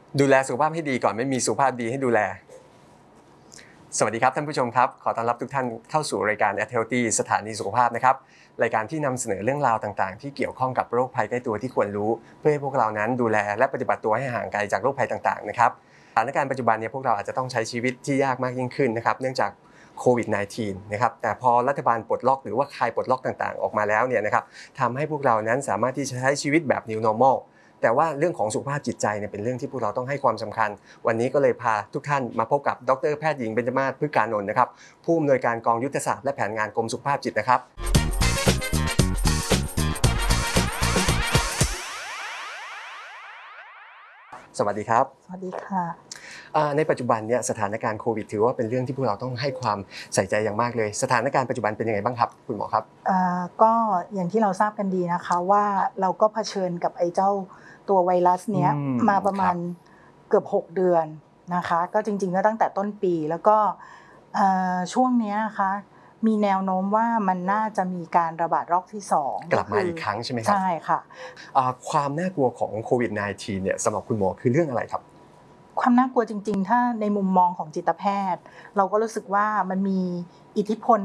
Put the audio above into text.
ดูแลสุขภาพให้ดีก่อนไม่มีสุขภาพดีให้ดูแลสวัสดีครับท่านผู้ชมครับขอต้อนรับทุกท่านเข้าสู่รายการ At Healthy สถานีสุขภาพนะครับรายการที่นำเสนอเรื่องราวต่างๆที่เกี่ยวข้องกับโรคภัยใกล้ตัวที่ควรรู้เพื่อให้พวกเรานั้นดูแลและปฏิบัติตัวให้ห่างไกลจากโรคภัยต่างๆนะครับสถานการณ์ปัจจุบันเนี่ยพวกเราอาจจะต้องใช้ชีวิตที่ยากมากยิ่งขึ้นนะครับเนื่องจากโควิด -19 นะครับแต่พอรัฐบาลปลดล็อกหรือว่าคลายปลดล็อกต่างๆออกมาแล้วเนี่ยนะครับทำให้พวกเรานั้นสามารถที่จะใช้ชีวิตแบบ New Normalแต่ว่าเรื่องของสุขภาพจิตใจเนี่ยเป็นเรื่องที่พวกเราต้องให้ความสำคัญวันนี้ก็เลยพาทุกท่านมาพบกับดร.แพทย์หญิงเบญจมาศ พฤกษานนท์นะครับผู้อำนวยการกองยุทธศาสตร์และแผนงานกรมสุขภาพจิตนะครับสวัสดีครับสวัสดีค่ะในปัจจุบันเนี่ยสถานการณ์โควิดถือว่าเป็นเรื่องที่พวกเราต้องให้ความใส่ใจอย่างมากเลยสถานการณ์ปัจจุบันเป็นยังไงบ้างครับคุณหมอครับก็อย่างที่เราทราบกันดีนะคะว่าเราก็เผชิญกับไอ้เจ้าตัวไวรัสเนี้ยมาประมาณเกือบ6เดือนนะคะก็จริงๆก็ตั้งแต่ต้นปีแล้วก็ช่วงนี้นะคะมีแนวโน้มว่ามันน่าจะมีการระบาดรอบที่2 กลับมาอีกครั้งใช่ไหมครับใช่ค่ะความน่ากลัวของโควิด -19 เนี่ยสำหรับคุณหมอคือเรื่องอะไรครับความน่ากลัวจริงๆถ้าในมุมมองของจิตแพทย์เราก็รู้สึกว่ามันมีอิทธิพล